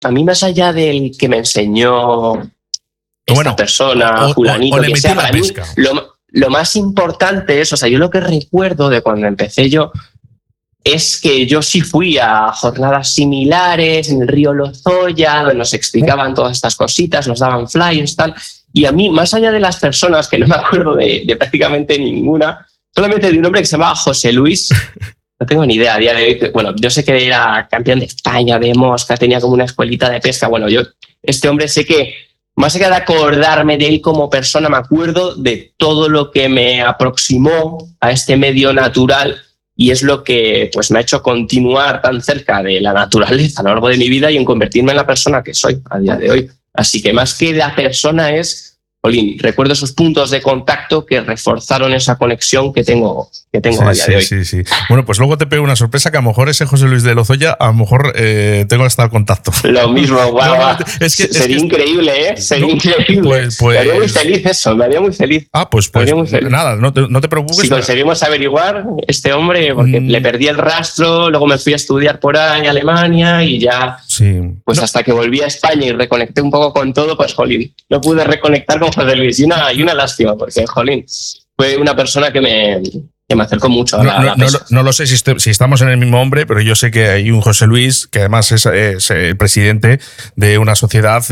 a mí más allá del que me enseñó esta persona, fulanito, o le que sea, metió la para mí, pesca. lo más importante es, o sea, yo lo que recuerdo de cuando empecé yo es que yo sí fui a jornadas similares en el río Lozoya, donde nos explicaban todas estas cositas, nos daban flyers, tal. Y a mí, más allá de las personas, que no me acuerdo de prácticamente ninguna, solamente de un hombre que se llamaba José Luis, no tengo ni idea a día de hoy. Bueno, yo sé que era campeón de España de mosca, tenía como una escuelita de pesca. Bueno, yo, este hombre sé que, más allá de acordarme de él como persona, me acuerdo de todo lo que me aproximó a este medio natural. Y es lo que pues, me ha hecho continuar tan cerca de la naturaleza a lo largo de mi vida y en convertirme en la persona que soy a día de hoy. Así que más que la persona es, Olin, recuerdo esos puntos de contacto que reforzaron esa conexión que tengo a día de hoy. Sí. Bueno, pues luego te pego una sorpresa que a lo mejor ese José Luis de Lozoya, a lo mejor tengo hasta el contacto. Lo mismo, guau. Sería increíble, ¿eh? Sería increíble. Me haría muy feliz eso, me haría muy feliz. Pues nada, no te preocupes. Si conseguimos averiguar este hombre, porque le perdí el rastro, luego me fui a estudiar por ahí a Alemania y ya, hasta que volví a España y reconecté un poco con todo, pues, jolín, no pude reconectar con José Luis. Y una lástima, porque, jolín, fue una persona que me acercó mucho a la pesca. No lo sé si estamos en el mismo hombre, pero yo sé que hay un José Luis que además es el presidente de una sociedad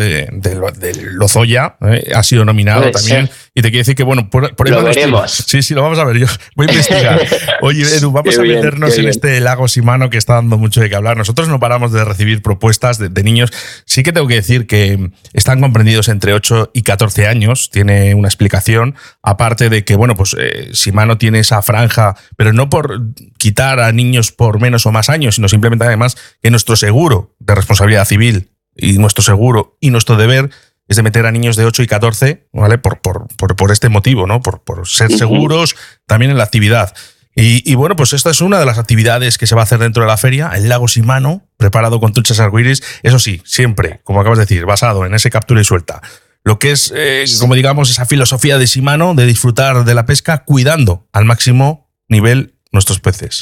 de Lozoya, ha sido nominado también. Sí. Y te quiero decir que, bueno, por lo veremos. Sí, lo vamos a ver. Yo voy a investigar. Oye, Edu, vamos a meternos en este lago Shimano que está dando mucho de qué hablar. Nosotros no paramos de recibir propuestas de niños. Sí que tengo que decir que están comprendidos entre 8 y 14 años. Tiene una explicación. Aparte de que, bueno, pues Shimano tiene esa franja, pero no por quitar a niños por menos o más años, sino simplemente además que nuestro seguro de responsabilidad civil y nuestro seguro y nuestro deber es de meter a niños de 8 y 14, ¿vale? Por este motivo, ¿no? Por ser seguros también en la actividad. Y bueno, pues esta es una de las actividades que se va a hacer dentro de la feria, el lago Shimano, preparado con truchas arcoíris. Eso sí, siempre, como acabas de decir, basado en ese captura y suelta. Lo que es, como digamos, esa filosofía de Shimano de disfrutar de la pesca cuidando al máximo nivel nuestros peces.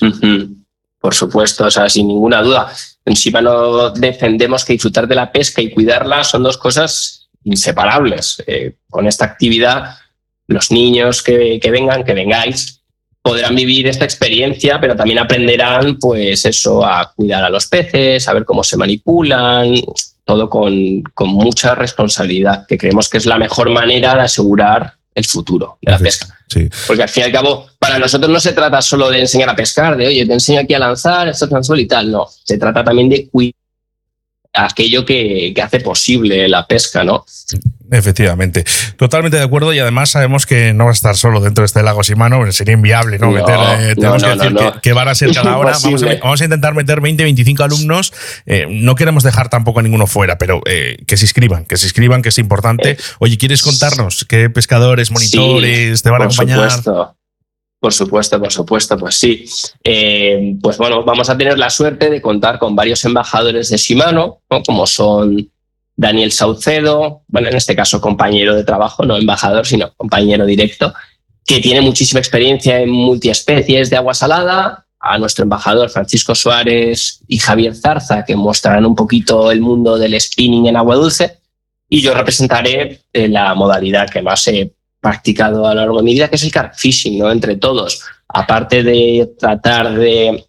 Por supuesto, o sea, sin ninguna duda. En Shimano defendemos que disfrutar de la pesca y cuidarla son dos cosas inseparables. Con esta actividad, los niños que vengáis, podrán vivir esta experiencia, pero también aprenderán, pues eso, a cuidar a los peces, a ver cómo se manipulan, todo con mucha responsabilidad, que creemos que es la mejor manera de asegurar el futuro de la pesca. Sí. Porque al fin y al cabo, para nosotros no se trata solo de enseñar a pescar, de oye, te enseño aquí a lanzar, esto es anzuelo y tal. No, se trata también de cuidar aquello que hace posible la pesca, ¿no? Efectivamente, totalmente de acuerdo, y además sabemos que no va a estar solo dentro de este lago Shimano, sería inviable, ¿no? Tenemos que decir que van a ser cada hora, vamos a intentar meter 20, 25 alumnos, no queremos dejar tampoco a ninguno fuera, pero que se inscriban, que es importante. Oye, ¿quieres contarnos qué pescadores, monitores te van a acompañar? Por supuesto, pues sí. Pues bueno, vamos a tener la suerte de contar con varios embajadores de Shimano, ¿no? Como son Daniel Saucedo, bueno, en este caso compañero de trabajo, no embajador, sino compañero directo, que tiene muchísima experiencia en multiespecies de agua salada, a nuestro embajador Francisco Suárez y Javier Zarza, que mostrarán un poquito el mundo del spinning en agua dulce, y yo representaré la modalidad que más he practicado a lo largo de mi vida, que es el carp fishing, ¿no? Entre todos, aparte de tratar de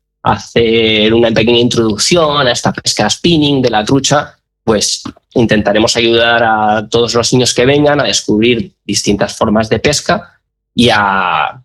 hacer una pequeña introducción a esta pesca spinning de la trucha, pues intentaremos ayudar a todos los niños que vengan a descubrir distintas formas de pesca y a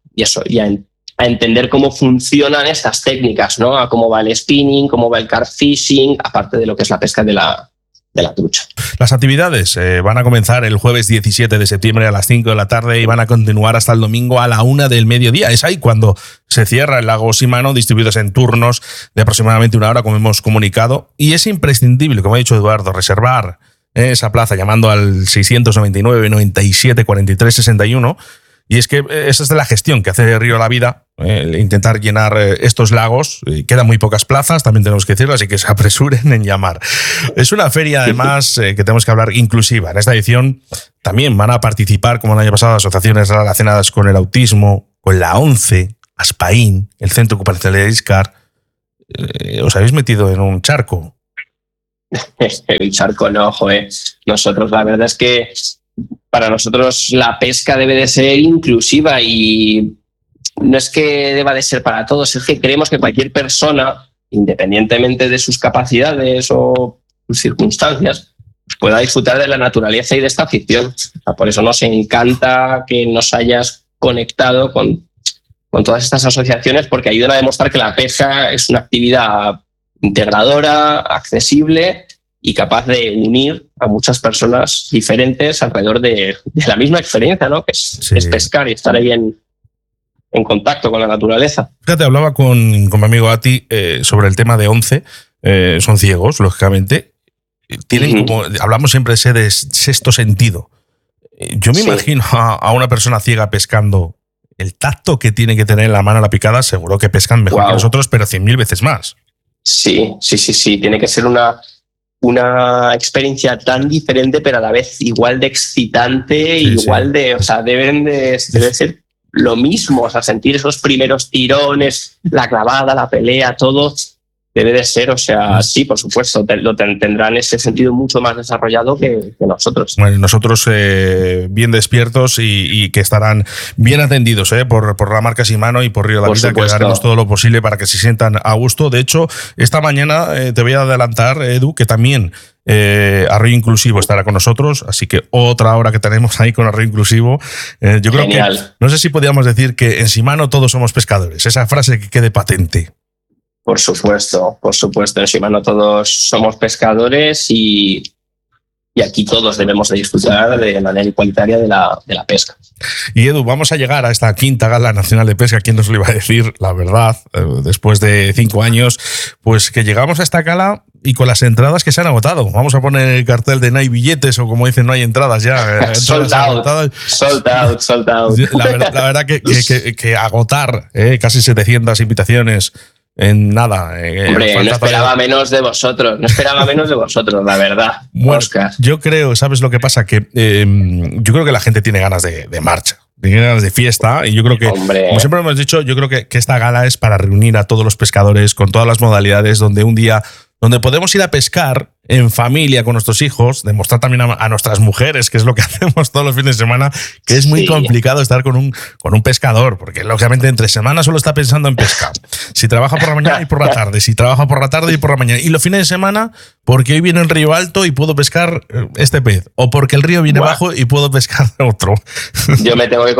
entender cómo funcionan estas técnicas, ¿no? A cómo va el spinning, cómo va el carp fishing, aparte de lo que es la pesca de la trucha. Las actividades van a comenzar el jueves 17 de septiembre a las 5 de la tarde y van a continuar hasta el domingo a la 1 del mediodía. Es ahí cuando se cierra el lago Shimano, distribuidos en turnos de aproximadamente 1 hora, como hemos comunicado. Y es imprescindible, como ha dicho Eduardo, reservar esa plaza llamando al 699 97 43 61. Y es que esa es de la gestión que hace Río La Vida, intentar llenar estos lagos. Quedan muy pocas plazas, también tenemos que decirlo, así que se apresuren en llamar. Es una feria, además, que tenemos que hablar inclusiva. En esta edición también van a participar, como el año pasado, asociaciones relacionadas con el autismo, con la ONCE, Aspaín, el Centro Ocupacional de ISCAR. ¿Os habéis metido en un charco? Un charco no, joder. Nosotros, la verdad es que para nosotros la pesca debe de ser inclusiva y no es que deba de ser para todos, es que creemos que cualquier persona, independientemente de sus capacidades o sus circunstancias, pueda disfrutar de la naturaleza y de esta afición. O sea, por eso nos encanta que nos hayas conectado con todas estas asociaciones, porque ayudan a demostrar que la pesca es una actividad integradora, accesible y capaz de unir a muchas personas diferentes alrededor de la misma experiencia, ¿no? Que es pescar y estar ahí en contacto con la naturaleza. Fíjate, hablaba con mi amigo Ati sobre el tema de 11. Son ciegos, lógicamente. Tienen como, hablamos siempre de ese sexto sentido. Yo me imagino a una persona ciega pescando, el tacto que tiene que tener en la mano la picada, seguro que pescan mejor que nosotros, pero 100.000 veces más. Sí. Tiene que ser una experiencia tan diferente, pero a la vez igual de excitante, igual de, o sea, debe ser lo mismo, o sea, sentir esos primeros tirones, la clavada, la pelea, todo debe de ser, o sea, sí, por supuesto, tendrán ese sentido mucho más desarrollado que nosotros. Bueno, nosotros bien despiertos y que estarán bien atendidos por la marca Shimano y por Río de la Vida, que haremos todo lo posible para que se sientan a gusto. De hecho, esta mañana te voy a adelantar, Edu, que también Arroyo Inclusivo estará con nosotros, así que otra hora que tenemos ahí con Arroyo Inclusivo. Yo creo que, no sé si podríamos decir que en Shimano todos somos pescadores, esa frase que quede patente. Por supuesto. En Shimano todos somos pescadores y aquí todos debemos de disfrutar de manera igualitaria de la pesca. Y Edu, vamos a llegar a esta quinta Gala Nacional de Pesca. ¿Quién nos lo iba a decir? La verdad, después de 5 años, pues que llegamos a esta gala y con las entradas que se han agotado. Vamos a poner el cartel de no hay billetes, o como dicen, no hay entradas ya. Sold out. La verdad que agotar casi 700 invitaciones en nada. Hombre, no esperaba menos de vosotros, la verdad. Bueno, Oscar. Yo creo, ¿sabes lo que pasa? Que yo creo que la gente tiene ganas de marcha, tiene ganas de fiesta, y yo creo que, como siempre hemos dicho, yo creo que esta gala es para reunir a todos los pescadores con todas las modalidades, donde un día donde podemos ir a pescar en familia con nuestros hijos, demostrar también a nuestras mujeres, que es lo que hacemos todos los fines de semana, que es muy complicado estar con un pescador, porque lógicamente entre semana solo está pensando en pescar. Si trabaja por la mañana y por la tarde, si trabaja por la tarde y por la mañana. Y los fines de semana, porque hoy viene el río alto y puedo pescar este pez, o porque el río viene bajo y puedo pescar otro. Yo me tengo que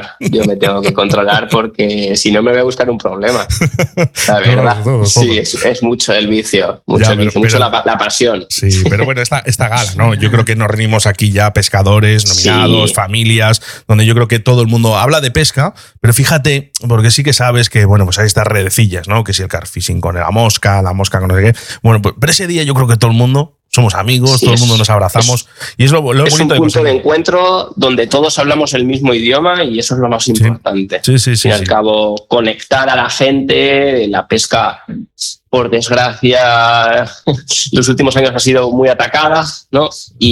controlar porque si no me voy a buscar un problema. La verdad, sí, es mucho el vicio, mucho la pasión. Sí, pero bueno, esta gala, ¿no? Yo creo que nos reunimos aquí ya pescadores, nominados, familias, donde yo creo que todo el mundo habla de pesca, pero fíjate, porque sí que sabes que, bueno, pues hay estas redecillas, ¿no? Que si el carfishing con la mosca con no sé qué. Bueno, pues, pero ese día yo creo que todo el mundo somos amigos, todo el mundo nos abrazamos, y es lo bonito de un punto de encuentro donde todos hablamos el mismo idioma, y eso es lo más importante. Sí, al cabo, conectar a la gente. La pesca, por desgracia, los últimos años ha sido muy atacada, ¿no?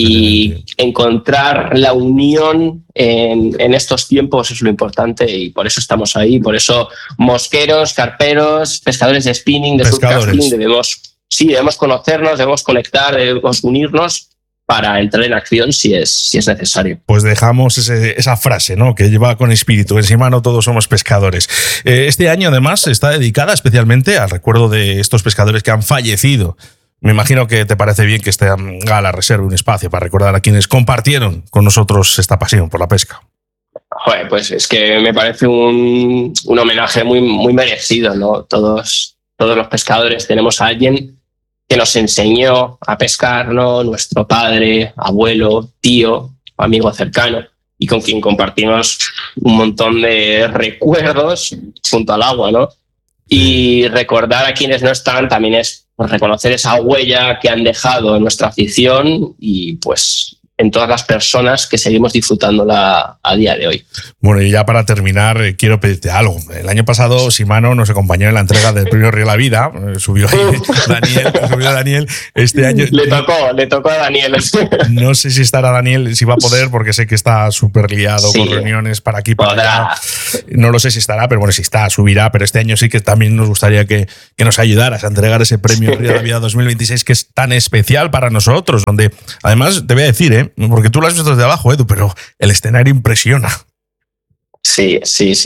Y encontrar la unión en estos tiempos es lo importante, y por eso estamos ahí. Por eso mosqueros, carperos, pescadores de spinning, de surfcasting, debemos conocernos, debemos conectar, debemos unirnos para entrar en acción si es necesario. Pues dejamos esa frase, ¿no? Que lleva con espíritu. En Shimano todos somos pescadores. Este año, además, está dedicada especialmente al recuerdo de estos pescadores que han fallecido. Me imagino que te parece bien que esta gala reserve un espacio para recordar a quienes compartieron con nosotros esta pasión por la pesca. Joder, pues es que me parece un homenaje muy, muy merecido, ¿no? Todos los pescadores tenemos a alguien que nos enseñó a pescar, ¿no? Nuestro padre, abuelo, tío, amigo cercano, y con quien compartimos un montón de recuerdos junto al agua, ¿no? Y recordar a quienes no están también es reconocer esa huella que han dejado en nuestra afición, y pues en todas las personas que seguimos disfrutándola a día de hoy. Bueno, y ya para terminar, quiero pedirte algo. El año pasado Simano nos acompañó en la entrega del premio Río La Vida, subió Daniel. Este año le tocó a Daniel. No sé si estará Daniel, si va a poder, porque sé que está súper liado con reuniones para aquí, para allá. No lo sé si estará, pero bueno, si está, subirá. Pero este año sí que también nos gustaría que nos ayudaras a entregar ese premio Río La Vida 2026, que es tan especial para nosotros, donde además te voy a decir, porque tú lo has visto desde abajo, Edu, pero el escenario impresiona. Sí.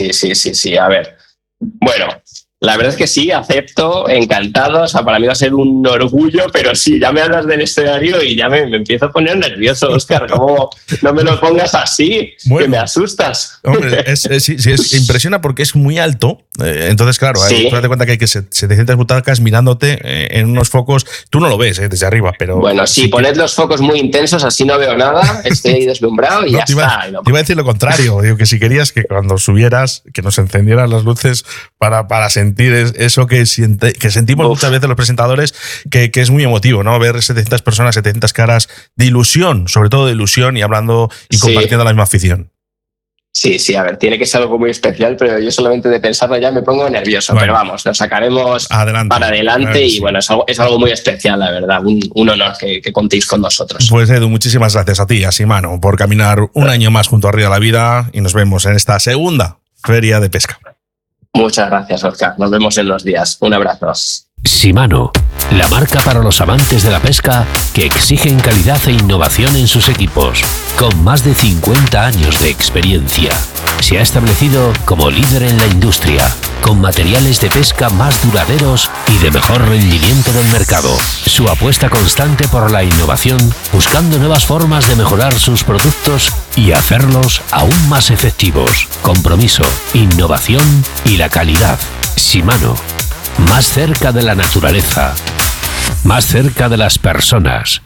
A ver, bueno, la verdad es que sí, acepto, encantado. O sea, para mí va a ser un orgullo, pero sí, ya me hablas del escenario y ya me empiezo a poner nervioso, Óscar. ¿Cómo no me lo pongas así? Bueno, que me asustas. Hombre, sí, impresiona porque es muy alto. Entonces, claro, tú date cuenta que hay 700 butacas mirándote en unos focos. Tú no lo ves desde arriba, pero. Bueno, sí, poned los focos muy intensos, así no veo nada, estoy ahí deslumbrado y ya está. Te iba a decir lo contrario. Digo que si querías que cuando subieras, que nos encendieran las luces para sentir eso que sentimos muchas veces los presentadores, que es muy emotivo, ¿no? Ver 700 personas, 700 caras de ilusión, sobre todo de ilusión, y hablando y compartiendo la misma afición. Sí, a ver, tiene que ser algo muy especial, pero yo solamente de pensarlo ya me pongo nervioso. Bueno, pero vamos, lo sacaremos para adelante y bueno, es algo muy especial, la verdad. Un honor que contéis con nosotros. Pues Edu, muchísimas gracias a ti, a Simano, por caminar un año más junto a Río La Vida, y nos vemos en esta segunda Feria de Pesca. Muchas gracias, Óscar. Nos vemos en los días. Un abrazo. Shimano, la marca para los amantes de la pesca que exigen calidad e innovación en sus equipos. Con más de 50 años de experiencia, se ha establecido como líder en la industria, con materiales de pesca más duraderos y de mejor rendimiento del mercado. Su apuesta constante por la innovación, buscando nuevas formas de mejorar sus productos y hacerlos aún más efectivos. Compromiso, innovación y la calidad. Shimano. Más cerca de la naturaleza, más cerca de las personas.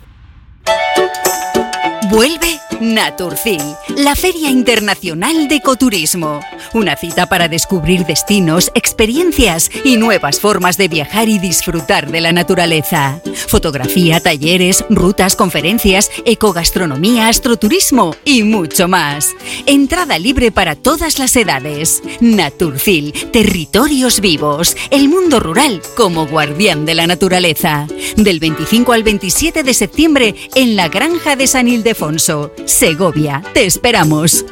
Vuelve Naturcil, la Feria Internacional de Ecoturismo. Una cita para descubrir destinos, experiencias y nuevas formas de viajar y disfrutar de la naturaleza. Fotografía, talleres, rutas, conferencias, ecogastronomía, astroturismo y mucho más. Entrada libre para todas las edades. Naturcil, territorios vivos, el mundo rural como guardián de la naturaleza. Del 25 al 27 de septiembre en la Granja de San Ildefonso, Segovia. Te esperamos.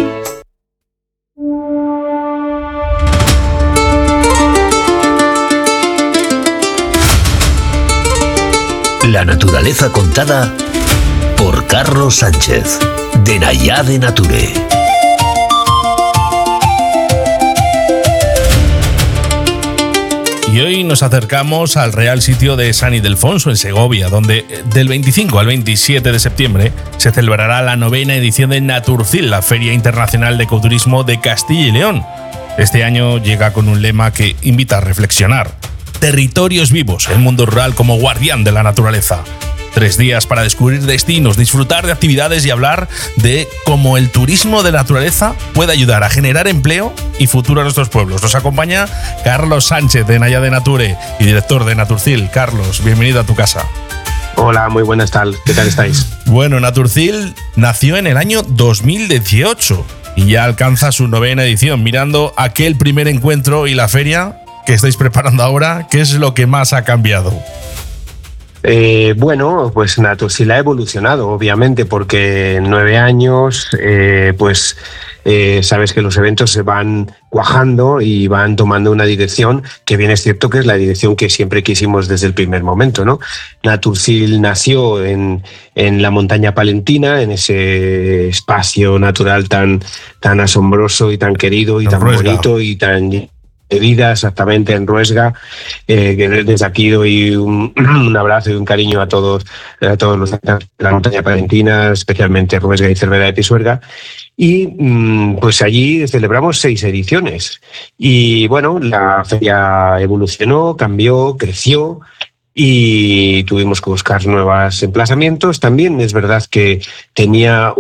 La naturaleza contada por Carlos Sánchez, de Nayade Nature. Y hoy nos acercamos al Real Sitio de San Ildefonso, en Segovia, donde del 25 al 27 de septiembre se celebrará la 9ª edición de Naturcil, la Feria Internacional de Ecoturismo de Castilla y León. Este año llega con un lema que invita a reflexionar. Territorios vivos, el mundo rural como guardián de la naturaleza. 3 días para descubrir destinos, disfrutar de actividades y hablar de cómo el turismo de naturaleza puede ayudar a generar empleo y futuro a nuestros pueblos. Nos acompaña Carlos Sánchez, de Nayade Nature y director de Naturcil. Carlos, bienvenido a tu casa. Hola, muy buenas, ¿qué tal estáis? Bueno, Naturcil nació en el año 2018 y ya alcanza su 9ª edición. Mirando aquel primer encuentro y la feria que estáis preparando ahora, ¿qué es lo que más ha cambiado? Bueno, pues Naturcil ha evolucionado, obviamente, porque en 9 años, sabes que los eventos se van cuajando y van tomando una dirección que bien es cierto que es la dirección que siempre quisimos desde el primer momento, ¿no? Naturcil nació en la montaña palentina, en ese espacio natural tan asombroso y tan querido y tan bonito y tan de vida, exactamente, en Ruesga, que desde aquí doy un abrazo y un cariño a todos los de la montaña palentina, especialmente Ruesga y Cervera de Pisuerga. Y pues allí celebramos 6 ediciones. Y bueno, la feria evolucionó, cambió, creció. y tuvimos que buscar nuevos emplazamientos. También es verdad que tenía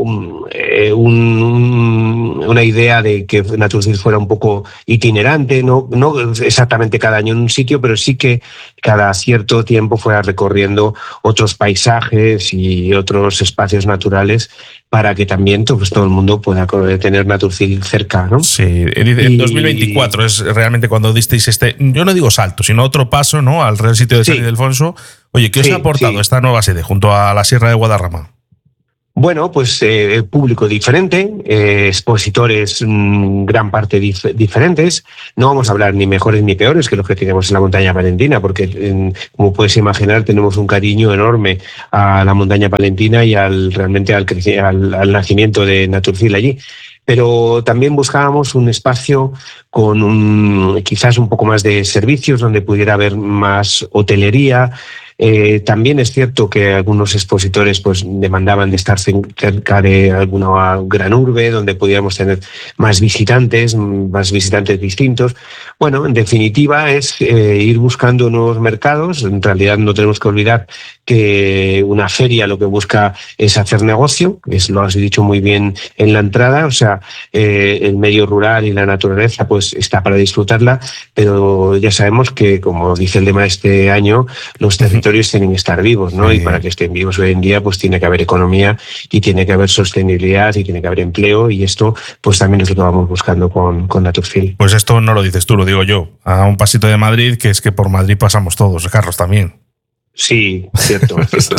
una idea de que Naturcil fuera un poco itinerante, no exactamente cada año en un sitio, pero sí que cada cierto tiempo fuera recorriendo otros paisajes y otros espacios naturales para que también pues, todo el mundo pueda tener Naturcil cerca, ¿no? Sí, en 2024 es realmente cuando disteis yo no digo salto, sino otro paso, ¿no?, al Real Sitio de San Ildefonso. Oye, ¿qué os ha aportado esta nueva sede junto a la Sierra de Guadarrama? Bueno, pues público diferente, expositores gran parte diferentes. No vamos a hablar ni mejores ni peores que los que tenemos en la montaña palentina, porque como puedes imaginar tenemos un cariño enorme a la montaña palentina y realmente al nacimiento de Naturcil allí. Pero también buscábamos un espacio con quizás un poco más de servicios, donde pudiera haber más hotelería. También es cierto que algunos expositores pues demandaban de estar cerca de alguna gran urbe donde pudiéramos tener más visitantes distintos. Bueno, en definitiva es ir buscando nuevos mercados. En realidad no tenemos que olvidar que una feria lo que busca es hacer negocio, lo has dicho muy bien en la entrada, o sea, el medio rural y la naturaleza pues está para disfrutarla, pero ya sabemos que, como dice el lema de este año, los territorios tienen que estar vivos, ¿no? Y para que estén vivos hoy en día pues tiene que haber economía y tiene que haber sostenibilidad y tiene que haber empleo, y esto pues también es lo que vamos buscando con Naturcil. Pues esto no lo dices tú, lo digo yo, a un pasito de Madrid, que es que por Madrid pasamos todos, Carlos, también. Sí, cierto.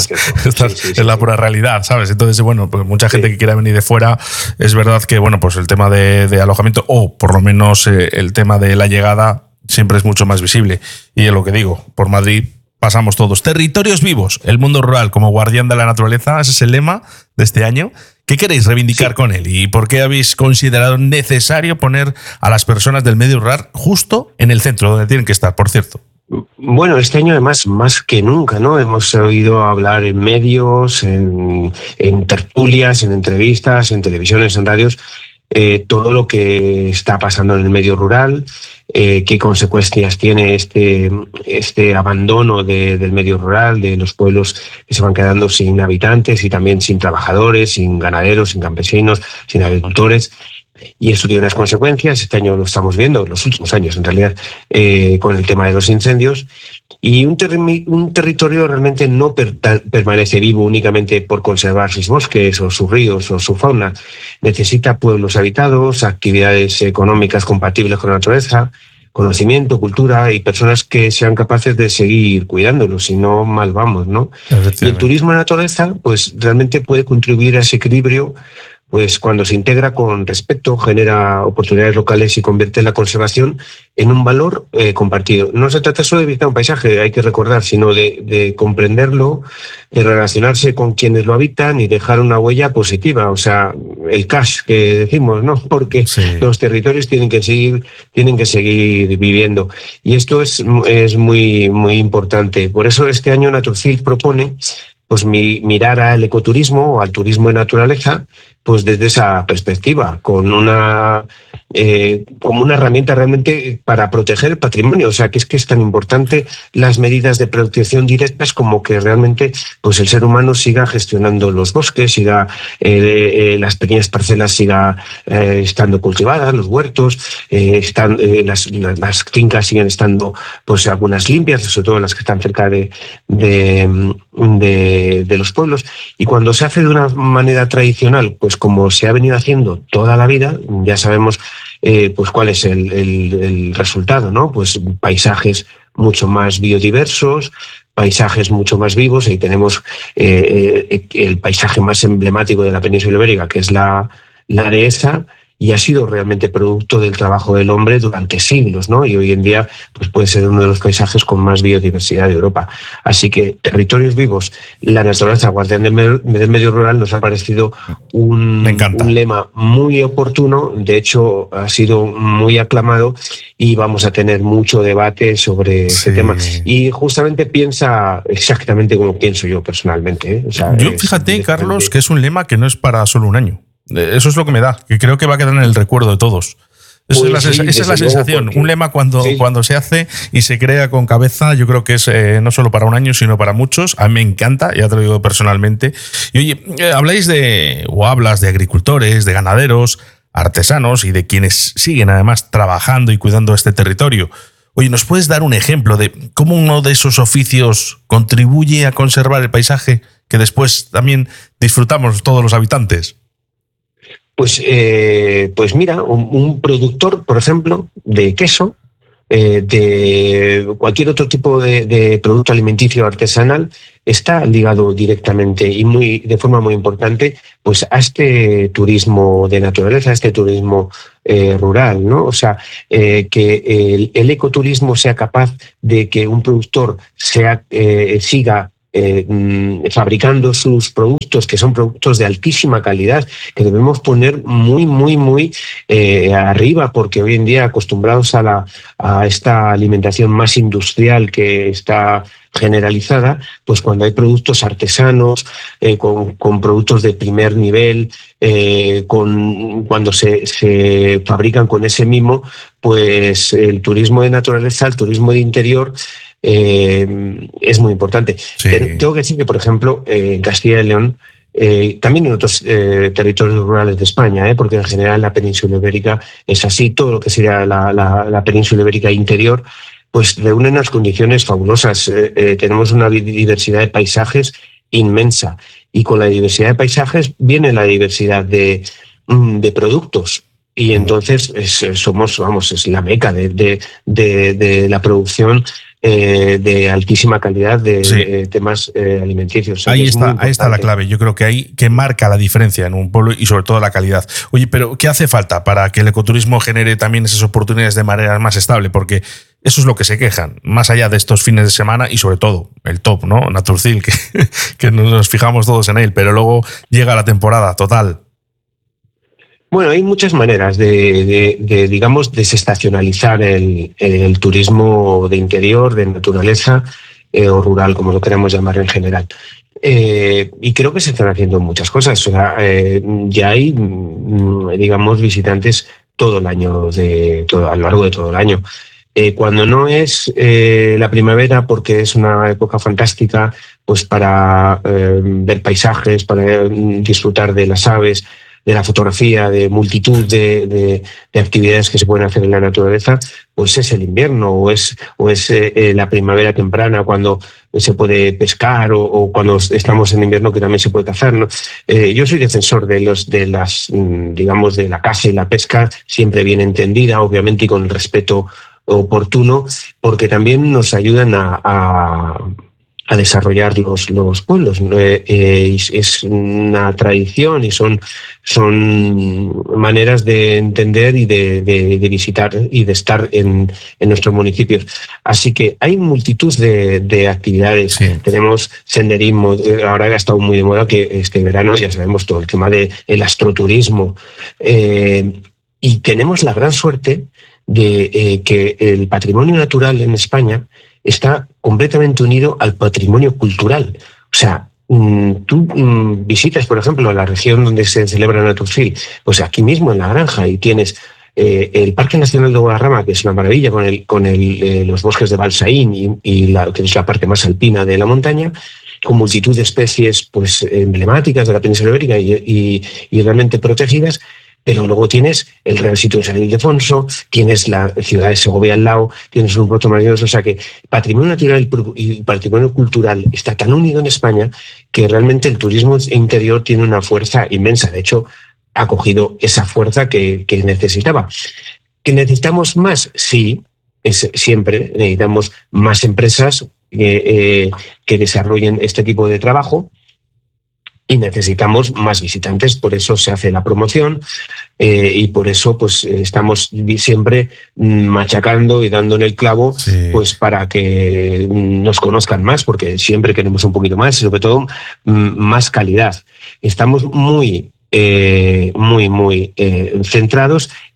Es la pura realidad, ¿sabes? Entonces, bueno, pues mucha gente que quiera venir de fuera, es verdad que, bueno, pues el tema de alojamiento, o por lo menos el tema de la llegada, siempre es mucho más visible. Y es lo que digo, por Madrid pasamos todos. Territorios vivos, el mundo rural como guardián de la naturaleza, ese es el lema de este año. ¿Qué queréis reivindicar con él? ¿Y por qué habéis considerado necesario poner a las personas del medio rural justo en el centro, donde tienen que estar, por cierto? Bueno, este año además más que nunca, ¿no? Hemos oído hablar en medios, en tertulias, en entrevistas, en televisiones, en radios, todo lo que está pasando en el medio rural, qué consecuencias tiene este abandono del medio rural, de los pueblos que se van quedando sin habitantes y también sin trabajadores, sin ganaderos, sin campesinos, sin agricultores. Y eso tiene unas consecuencias. Este año lo estamos viendo, los últimos años en realidad, con el tema de los incendios. Y un territorio realmente no permanece vivo únicamente por conservar sus bosques o sus ríos o su fauna. Necesita pueblos habitados, actividades económicas compatibles con la naturaleza, conocimiento, cultura y personas que sean capaces de seguir cuidándolo, si no mal vamos, ¿no? Y el turismo de naturaleza pues realmente puede contribuir a ese equilibrio, pues cuando se integra con respeto, genera oportunidades locales y convierte la conservación en un valor compartido. No se trata solo de visitar un paisaje, hay que recordar, sino de comprenderlo, de relacionarse con quienes lo habitan y dejar una huella positiva, o sea, el cash que decimos, ¿no? Porque los territorios tienen que seguir viviendo. Y esto es muy, muy importante. Por eso este año Naturcil propone pues mirar al ecoturismo o al turismo de naturaleza pues desde esa perspectiva, como una herramienta realmente para proteger el patrimonio. O sea, que es tan importante las medidas de protección directas como que realmente pues el ser humano siga gestionando los bosques, siga las pequeñas parcelas siga estando cultivadas, los huertos, las fincas siguen estando pues algunas limpias, sobre todo las que están cerca de los pueblos. Y cuando se hace de una manera tradicional, pues como se ha venido haciendo toda la vida, ya sabemos pues cuál es el resultado, ¿no? Pues paisajes mucho más biodiversos, paisajes mucho más vivos. Ahí tenemos el paisaje más emblemático de la península ibérica, que es la dehesa, y ha sido realmente producto del trabajo del hombre durante siglos, ¿no? Y hoy en día pues puede ser uno de los paisajes con más biodiversidad de Europa. Así que territorios vivos, la naturaleza guardián del medio rural, nos ha parecido un lema muy oportuno. De hecho, ha sido muy aclamado y vamos a tener mucho debate sobre ese tema. Y justamente piensa exactamente como pienso yo personalmente, ¿eh? O sea, yo fíjate, Carlos, que es un lema que no es para solo un año. Eso es lo que me da, que creo que va a quedar en el recuerdo de todos. Esa es la sensación. Porque un lema cuando se hace y se crea con cabeza, yo creo que es no solo para un año, sino para muchos. A mí me encanta, ya te lo digo personalmente. Y oye, hablas de agricultores, de ganaderos, artesanos y de quienes siguen además trabajando y cuidando este territorio. Oye, ¿nos puedes dar un ejemplo de cómo uno de esos oficios contribuye a conservar el paisaje que después también disfrutamos todos los habitantes? Pues mira, un productor, por ejemplo, de queso, de cualquier otro tipo de producto alimenticio artesanal, está ligado directamente y de forma muy importante pues a este turismo de naturaleza, a este turismo rural, ¿no? O sea, que el ecoturismo sea capaz de que un productor siga fabricando sus productos, que son productos de altísima calidad, que debemos poner muy arriba, porque hoy en día, acostumbrados a esta alimentación más industrial que está generalizada, pues cuando hay productos artesanos, con productos de primer nivel, cuando se fabrican con ese mimo, pues el turismo de naturaleza, el turismo de interior, es muy importante. Sí. Pero tengo que decir que, por ejemplo, en Castilla y León, también en otros territorios rurales de España, porque en general la península ibérica es así, todo lo que sería la península ibérica interior, pues reúnen unas condiciones fabulosas. Tenemos una diversidad de paisajes inmensa, y con la diversidad de paisajes viene la diversidad de productos. Y entonces es la meca de la producción de altísima calidad de temas alimenticios. Ahí está la clave. Yo creo que ahí que marca la diferencia en un pueblo y sobre todo la calidad. Oye, pero ¿qué hace falta para que el ecoturismo genere también esas oportunidades de manera más estable? Porque eso es lo que se quejan, más allá de estos fines de semana y sobre todo el top, ¿no? Naturcil, que nos fijamos todos en él, pero luego llega la temporada total. Bueno, hay muchas maneras digamos, desestacionalizar el turismo de interior, de naturaleza o rural, como lo queramos llamar en general. Y creo que se están haciendo muchas cosas. O sea, ya hay, digamos, visitantes todo el año, a lo largo de todo el año. Cuando no es la primavera, porque es una época fantástica, pues para ver paisajes, para disfrutar de las aves, de la fotografía, de multitud de actividades que se pueden hacer en la naturaleza, pues es el invierno o es la primavera temprana, cuando se puede pescar, o cuando estamos en invierno, que también se puede cazar, ¿no? Yo soy defensor de la caza y la pesca, siempre bien entendida, obviamente, y con el respeto oportuno, porque también nos ayudan a desarrollar los pueblos. Es una tradición y son maneras de entender y de visitar y de estar en nuestros municipios. Así que hay multitud de actividades. Sí. Tenemos senderismo, ahora ha estado muy de moda, que este verano ya sabemos todo el tema del astroturismo. Y tenemos la gran suerte de que el patrimonio natural en España está completamente unido al patrimonio cultural. O sea, tú visitas, por ejemplo, la región donde se celebra Naturcil, pues aquí mismo en La Granja, y tienes el Parque Nacional de Guadarrama, que es una maravilla, con los bosques de Balsaín que es la parte más alpina de la montaña, con multitud de especies pues emblemáticas de la península ibérica y realmente protegidas. Pero luego tienes el Real Sitio de San Ildefonso, tienes la ciudad de Segovia al lado, tienes un puerto maravilloso. O sea que patrimonio natural y patrimonio cultural está tan unido en España que realmente el turismo interior tiene una fuerza inmensa. De hecho, ha cogido esa fuerza que necesitaba. ¿Que necesitamos más? Sí, siempre necesitamos más empresas que desarrollen este tipo de trabajo. Y necesitamos más visitantes, por eso se hace la promoción y por eso pues estamos siempre machacando y dando en el clavo, sí, pues para que nos conozcan más, porque siempre queremos un poquito más y sobre todo más calidad. Estamos muy centrados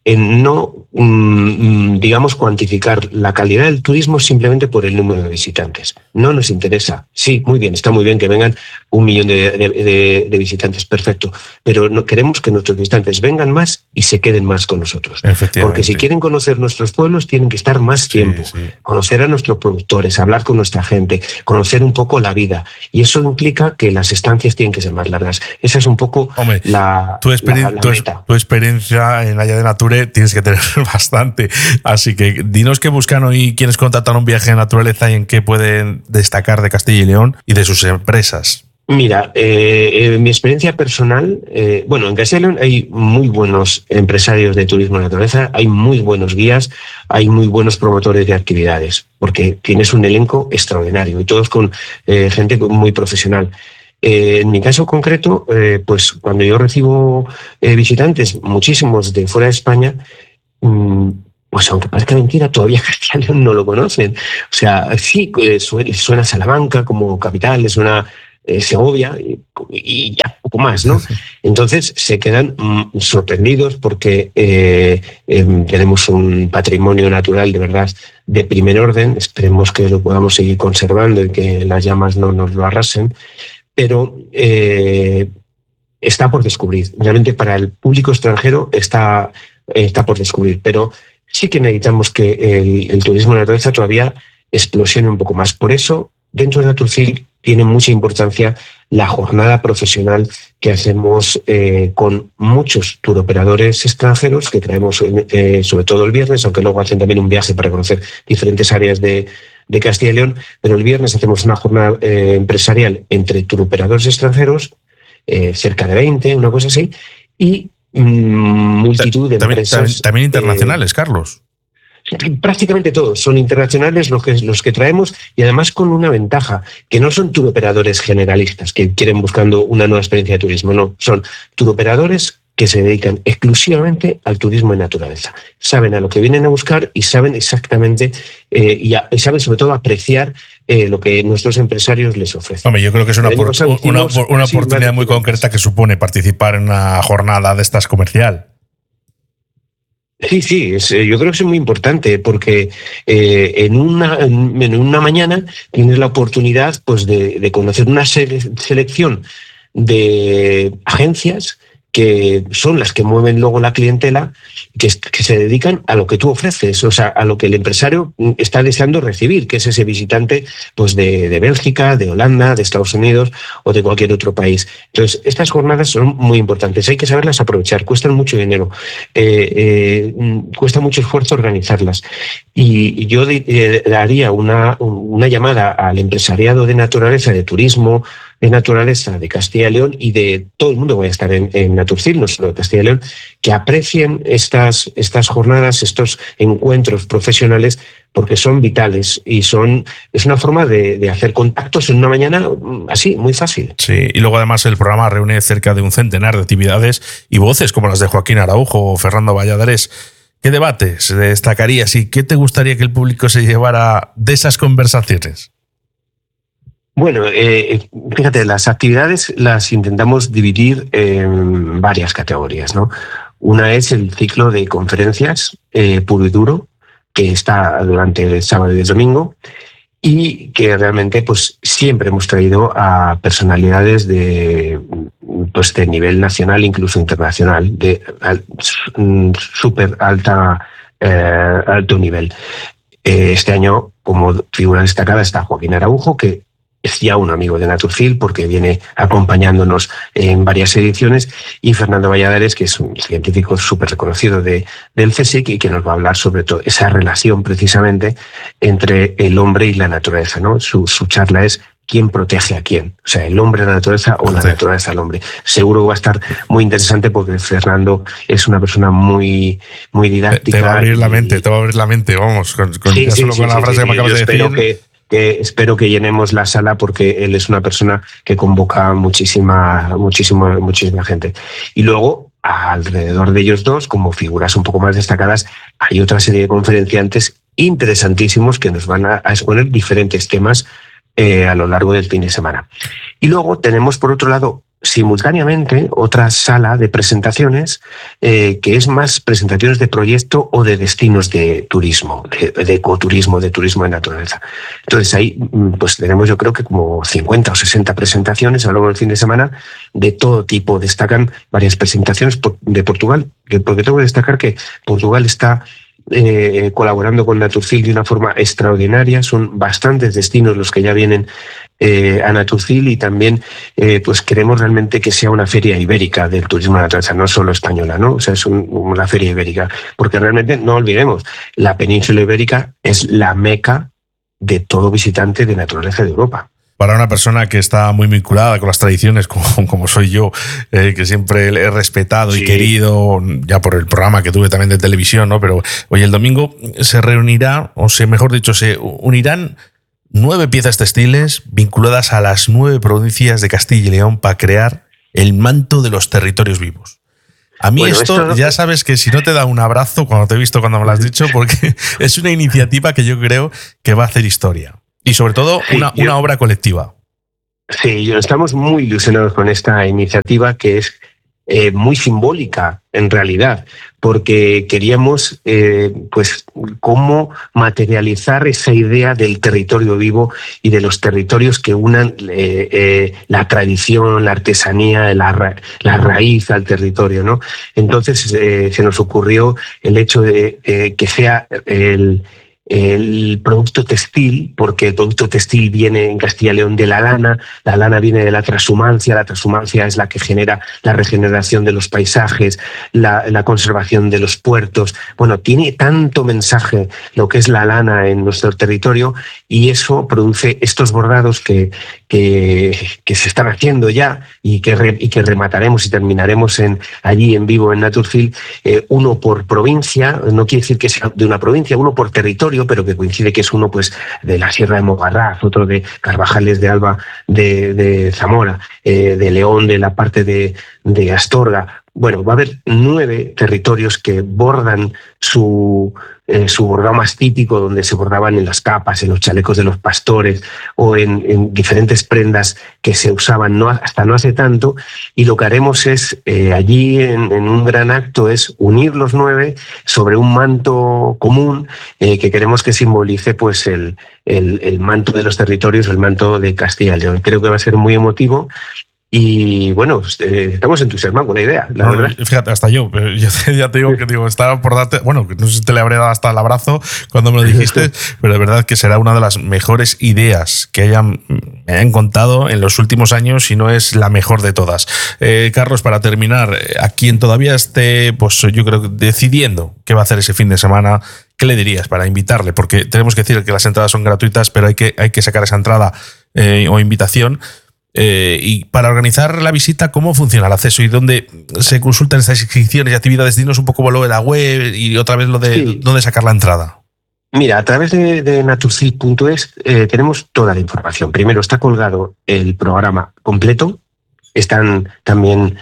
en no, digamos, cuantificar la calidad del turismo simplemente por el número de visitantes. No nos interesa. Sí, muy bien, está muy bien que vengan 1 millón de visitantes, perfecto, pero no queremos que nuestros visitantes vengan más y se queden más con nosotros. Porque si quieren conocer nuestros pueblos, tienen que estar más tiempo, conocer a nuestros productores, hablar con nuestra gente, conocer un poco la vida. Y eso implica que las estancias tienen que ser más largas. Esa es un poco tu experiencia en Haya de Nature tienes que tener bastante. Así que dinos qué buscan hoy quienes contratan un viaje de naturaleza y en qué pueden destacar de Castilla y León y de sus empresas. Mira, mi experiencia personal, en Castilla y León hay muy buenos empresarios de turismo de naturaleza, hay muy buenos guías, hay muy buenos promotores de actividades, porque tienes un elenco extraordinario y todos con gente muy profesional. En mi caso concreto, pues cuando yo recibo visitantes, muchísimos de fuera de España, pues aunque parezca mentira, todavía Castilla y León no lo conocen. O sea, sí, suena Salamanca como capital, suena Segovia y ya poco más, ¿no? Entonces se quedan sorprendidos porque tenemos un patrimonio natural de verdad de primer orden. Esperemos que lo podamos seguir conservando y que las llamas no nos lo arrasen. Pero está por descubrir. Realmente para el público extranjero está por descubrir. Pero sí que necesitamos que el turismo de naturaleza todavía explosione un poco más. Por eso, dentro de Naturfil tiene mucha importancia la jornada profesional que hacemos con muchos turoperadores extranjeros que traemos sobre todo el viernes, aunque luego hacen también un viaje para conocer diferentes áreas de Castilla y León, pero el viernes hacemos una jornada empresarial entre turoperadores extranjeros, cerca de 20, una cosa así, y multitud de empresas. También internacionales, Carlos. Prácticamente todos son internacionales los que traemos, y además con una ventaja, que no son turoperadores generalistas que quieren buscando una nueva experiencia de turismo, no, son turoperadores que se dedican exclusivamente al turismo de naturaleza. Saben a lo que vienen a buscar y saben exactamente y saben sobre todo apreciar lo que nuestros empresarios les ofrecen. Hombre, yo creo que es una oportunidad muy concreta que supone participar en una jornada de estas comercial. Sí, yo creo que es muy importante porque en una mañana tienes la oportunidad pues, de conocer una selección de agencias que son las que mueven luego la clientela, que se dedican a lo que tú ofreces, o sea, a lo que el empresario está deseando recibir, que es ese visitante pues de Bélgica, de Holanda, de Estados Unidos o de cualquier otro país. Entonces, estas jornadas son muy importantes, hay que saberlas aprovechar, cuestan mucho dinero, cuesta mucho esfuerzo organizarlas. Y yo daría una llamada al empresariado de naturaleza, de turismo, de naturaleza de Castilla y León y de todo el mundo, voy a estar en Naturfil, no solo de Castilla y León, que aprecien estas jornadas, estos encuentros profesionales, porque son vitales y es una forma de hacer contactos en una mañana así, muy fácil. Sí, y luego además el programa reúne cerca de un centenar de actividades y voces como las de Joaquín Araujo o Fernando Valladares. ¿Qué debates destacarías y qué te gustaría que el público se llevara de esas conversaciones? Bueno, fíjate, las actividades las intentamos dividir en varias categorías, ¿no? Una es el ciclo de conferencias puro y duro, que está durante el sábado y el domingo, y que realmente pues siempre hemos traído a personalidades de nivel nacional, incluso internacional, de súper alto nivel. Este año, como figura destacada, está Joaquín Araujo, que es ya un amigo de Naturfil porque viene acompañándonos en varias ediciones, y Fernando Valladares, que es un científico súper reconocido del CSIC y que nos va a hablar sobre todo esa relación precisamente entre el hombre y la naturaleza, ¿no? Su charla es ¿quién protege a quién? O sea, el hombre a la naturaleza o la naturaleza al hombre. Seguro va a estar muy interesante porque Fernando es una persona muy, muy didáctica. Te va a abrir la mente, vamos, con la frase que me acabas de decir. Espero que llenemos la sala porque él es una persona que convoca muchísima gente. Y luego, alrededor de ellos dos, como figuras un poco más destacadas, hay otra serie de conferenciantes interesantísimos que nos van a exponer diferentes temas a lo largo del fin de semana. Y luego tenemos, por otro lado, simultáneamente otra sala de presentaciones que es más presentaciones de proyecto o de destinos de turismo, de ecoturismo, de turismo de naturaleza. Entonces ahí pues tenemos, yo creo que como 50 o 60 presentaciones a lo largo del fin de semana de todo tipo. Destacan varias presentaciones de Portugal, porque tengo que destacar que Portugal está colaborando con Naturfil de una forma extraordinaria. Son bastantes destinos los que ya vienen a Naturfil, y también pues queremos realmente que sea una feria ibérica del turismo de naturaleza, no solo española, ¿no? O sea, es una feria ibérica, porque realmente no olvidemos, la península ibérica es la meca de todo visitante de naturaleza de Europa. Para una persona que está muy vinculada con las tradiciones, como soy yo, que siempre he respetado y querido, ya por el programa que tuve también de televisión, ¿no? Pero hoy el domingo se reunirá, mejor dicho, se unirán 9 piezas textiles vinculadas a las 9 provincias de Castilla y León para crear el manto de los territorios vivos. A mí esto ya sabes que si no te da un abrazo cuando te he visto, cuando me lo has dicho, porque es una iniciativa que yo creo que va a hacer historia. Y sobre todo una obra colectiva. Sí, estamos muy ilusionados con esta iniciativa, que es muy simbólica en realidad, porque queríamos pues cómo materializar esa idea del territorio vivo y de los territorios que unan la tradición, la artesanía, la raíz al territorio, ¿no? Entonces se nos ocurrió el hecho de que sea el producto textil, porque el producto textil viene en Castilla y León de la lana viene de la transhumancia es la que genera la regeneración de los paisajes, la conservación de los puertos. Bueno, tiene tanto mensaje lo que es la lana en nuestro territorio, y eso produce estos bordados que se están haciendo ya y que remataremos y terminaremos allí en vivo en Naturfil, uno por provincia, no quiere decir que sea de una provincia, uno por territorio, pero que coincide que es uno pues de la Sierra de Mogarraz, otro de Carvajales de Alba de Zamora, de León, de la parte de Astorga. Bueno, va a haber 9 territorios que bordan su bordado más típico, donde se bordaban en las capas, en los chalecos de los pastores o en diferentes prendas que se usaban hasta no hace tanto. Y lo que haremos es, allí en un gran acto, es unir los 9 sobre un manto común que queremos que simbolice pues el manto de los territorios, el manto de Castilla y León. Creo que va a ser muy emotivo. Y bueno, estamos entusiasmados con la idea, la verdad. Fíjate, hasta yo ya te digo que estaba por darte, bueno, no sé si te le habré dado hasta el abrazo cuando me lo dijiste, pero de verdad que será una de las mejores ideas que me hayan contado en los últimos años, si no es la mejor de todas. Carlos, para terminar, a quien todavía esté, pues yo creo, decidiendo qué va a hacer ese fin de semana, ¿qué le dirías para invitarle? Porque tenemos que decir que las entradas son gratuitas, pero hay que sacar esa entrada o invitación. Y para organizar la visita, ¿cómo funciona el acceso y dónde se consultan estas inscripciones y actividades? Dinos un poco lo de la web y otra vez lo de dónde sacar la entrada. Mira, a través de naturfil.es tenemos toda la información. Primero está colgado el programa completo, están también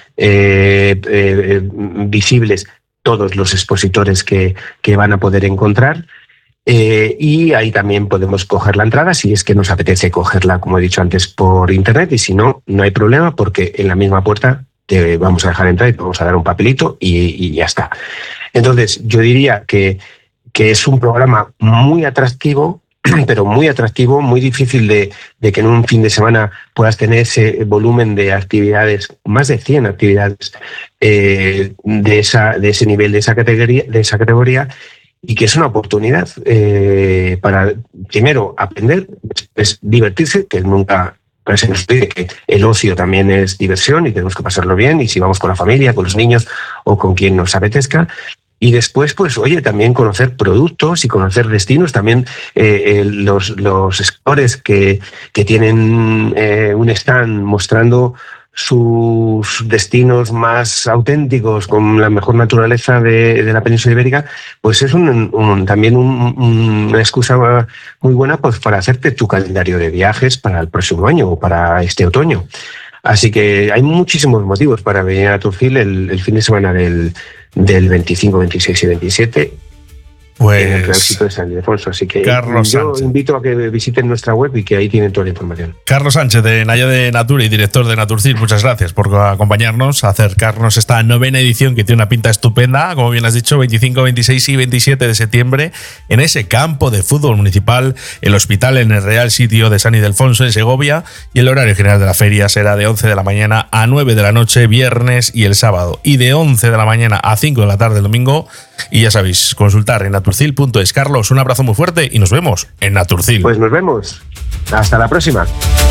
visibles todos los expositores que van a poder encontrar. Y ahí también podemos coger la entrada si es que nos apetece cogerla, como he dicho antes, por internet, y si no, no hay problema, porque en la misma puerta te vamos a dejar entrar y te vamos a dar un papelito y ya está. Entonces, yo diría que es un programa muy atractivo, pero muy atractivo, muy difícil de que en un fin de semana puedas tener ese volumen de actividades, más de 100 actividades de ese nivel, de esa categoría, y que es una oportunidad para, primero, aprender, es divertirse, que nunca se nos olvide que el ocio también es diversión y tenemos que pasarlo bien, y si vamos con la familia, con los niños o con quien nos apetezca. Y después, pues, oye, también conocer productos y conocer destinos. También los expositores que tienen un stand mostrando sus destinos más auténticos, con la mejor naturaleza de la península ibérica, pues es también una excusa muy buena pues para hacerte tu calendario de viajes para el próximo año o para este otoño. Así que hay muchísimos motivos para venir a Naturfil el fin de semana del 25, 26 y 27. en el Clausito de San Ildefonso. Así que yo invito a que visiten nuestra web y que ahí tienen toda la información. Carlos Sánchez, de Nayade Natura y director de Naturcil, muchas gracias por acompañarnos, acercarnos esta 9ª edición que tiene una pinta estupenda, como bien has dicho, 25, 26 y 27 de septiembre, en ese campo de fútbol municipal, el hospital en el Real Sitio de San Ildefonso, en Segovia, y el horario general de la feria será de 11 de la mañana a 9 de la noche, viernes y el sábado, y de 11 de la mañana a 5 de la tarde el domingo. Y ya sabéis, consultar en naturcil.es. Carlos, un abrazo muy fuerte y nos vemos en Naturcil. Pues nos vemos. Hasta la próxima.